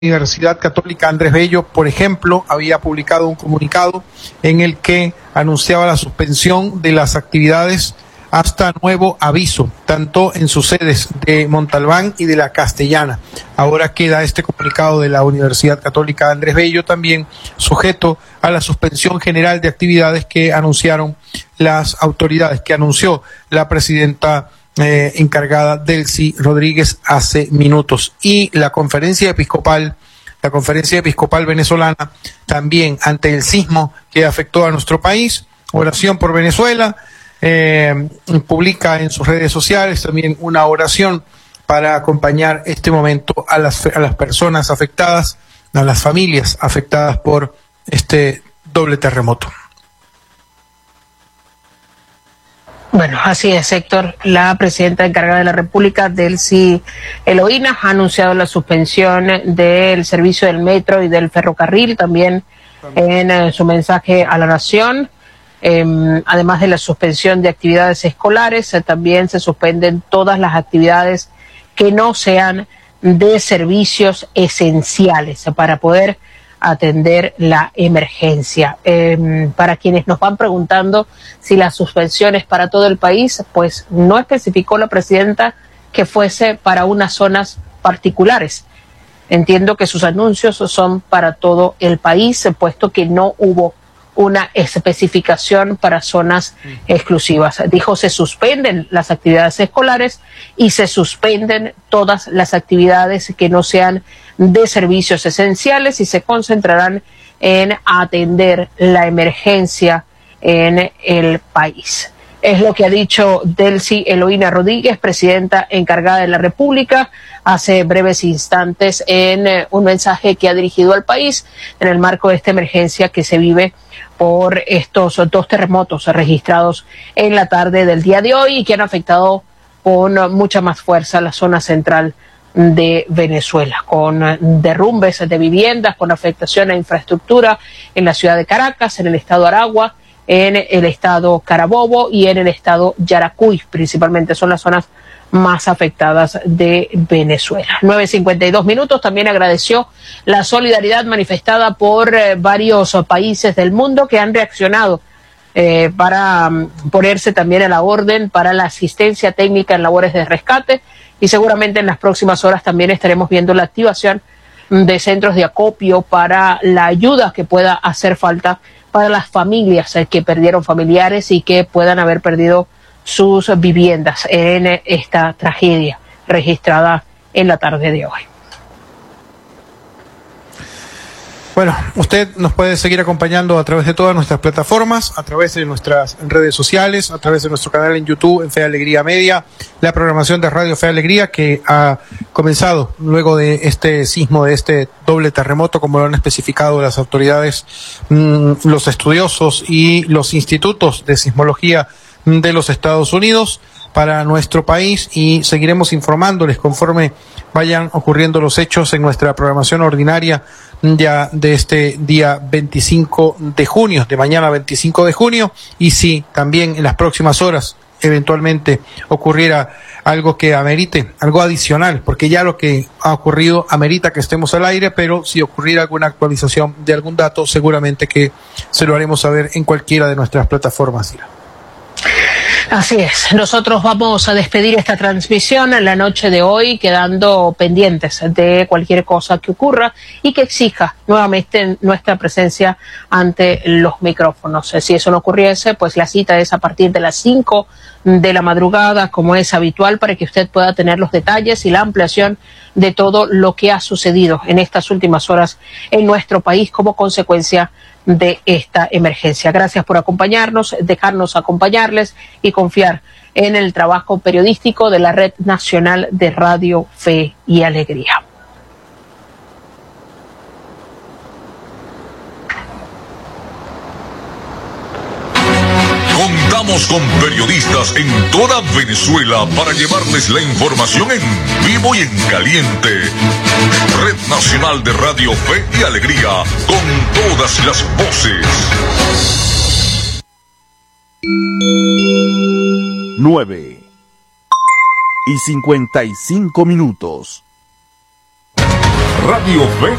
Universidad Católica Andrés Bello, por ejemplo, había publicado un comunicado en el que anunciaba la suspensión de las actividades hasta nuevo aviso, tanto en sus sedes de Montalbán y de la Castellana. Ahora queda este comunicado de la Universidad Católica Andrés Bello también sujeto a la suspensión general de actividades que anunciaron las autoridades, que anunció la presidenta encargada Delcy Rodríguez hace minutos. Y la conferencia episcopal venezolana, también ante el sismo que afectó a nuestro país, oración por Venezuela, publica en sus redes sociales también una oración para acompañar este momento a las personas afectadas, a las familias afectadas por este doble terremoto. Bueno, así es, Héctor. La presidenta encargada de la República, Delcy Eloína, ha anunciado la suspensión del servicio del metro y del ferrocarril, también en su mensaje a la nación. Además de la suspensión de actividades escolares, también se suspenden todas las actividades que no sean de servicios esenciales para poder atender la emergencia. Para quienes nos van preguntando si la suspensión es para todo el país, pues no especificó la presidenta que fuese para unas zonas particulares. Entiendo que sus anuncios son para todo el país, puesto que no hubo una especificación para zonas exclusivas. Dijo, se suspenden las actividades escolares y se suspenden todas las actividades que no sean de servicios esenciales y se concentrarán en atender la emergencia en el país. Es lo que ha dicho Delcy Eloína Rodríguez, presidenta encargada de la República, hace breves instantes en un mensaje que ha dirigido al país en el marco de esta emergencia que se vive por estos dos terremotos registrados en la tarde del día de hoy y que han afectado con mucha más fuerza la zona central de Venezuela, con derrumbes de viviendas, con afectación a infraestructura en la ciudad de Caracas, en el estado Aragua, en el estado Carabobo y en el estado Yaracuy, principalmente son las zonas más afectadas de Venezuela. 9:52. También agradeció la solidaridad manifestada por varios países del mundo que han reaccionado para ponerse también a la orden para la asistencia técnica en labores de rescate, y seguramente en las próximas horas también estaremos viendo la activación de centros de acopio para la ayuda que pueda hacer falta para las familias que perdieron familiares y que puedan haber perdido sus viviendas en esta tragedia registrada en la tarde de hoy. Bueno, usted nos puede seguir acompañando a través de todas nuestras plataformas, a través de nuestras redes sociales, a través de nuestro canal en YouTube, en Fe Alegría Media, la programación de Radio Fe Alegría que ha comenzado luego de este sismo, de este doble terremoto, como lo han especificado las autoridades, los estudiosos y los institutos de sismología de los Estados Unidos para nuestro país, y seguiremos informándoles conforme vayan ocurriendo los hechos en nuestra programación ordinaria ya de este día 25 de junio, de mañana 25 de junio, y si también en las próximas horas eventualmente ocurriera algo que amerite, algo adicional, porque ya lo que ha ocurrido amerita que estemos al aire, pero si ocurriera alguna actualización de algún dato, seguramente que se lo haremos saber en cualquiera de nuestras plataformas. Así es, nosotros vamos a despedir esta transmisión en la noche de hoy, quedando pendientes de cualquier cosa que ocurra y que exija nuevamente nuestra presencia ante los micrófonos. Si eso no ocurriese, pues la cita es a partir de las 5 de la madrugada, como es habitual, para que usted pueda tener los detalles y la ampliación de todo lo que ha sucedido en estas últimas horas en nuestro país como consecuencia de esta emergencia. Gracias por acompañarnos, dejarnos acompañarles y confiar en el trabajo periodístico de la Red Nacional de Radio Fe y Alegría. Contamos con periodistas en toda Venezuela para llevarles la información en vivo y en caliente. Red Nacional de Radio Fe y Alegría, con todas las voces. 9:55. Radio Fe